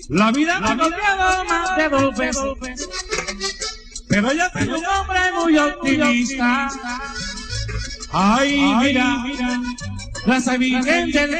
La vida me ha cambiado más de 2 veces, pero yo soy un hombre muy optimista. Ay, mira, las evidentes